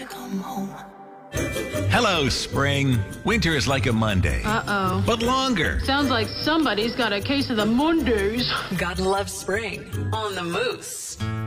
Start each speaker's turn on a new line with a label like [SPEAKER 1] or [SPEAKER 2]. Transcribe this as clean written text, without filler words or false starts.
[SPEAKER 1] to come home.
[SPEAKER 2] Hello, spring. Winter is like a Monday.
[SPEAKER 3] Uh-oh.
[SPEAKER 2] But longer.
[SPEAKER 3] Sounds like somebody's got a case of the Mondays.
[SPEAKER 1] God loves spring on the Moose.